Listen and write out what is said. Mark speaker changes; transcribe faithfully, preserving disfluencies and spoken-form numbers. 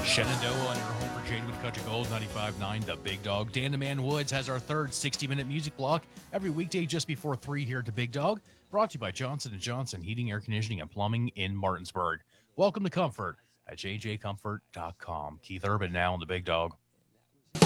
Speaker 1: Shenandoah on your home for Jadewood Country Gold, ninety-five point nine, The Big Dog. Dan the Man Woods has our third sixty-minute music block every weekday just before three here at The Big Dog, brought to you by Johnson and Johnson Heating, Air Conditioning, and Plumbing in Martinsburg. Welcome to Comfort at j j comfort dot com. Keith Urban now on The Big Dog.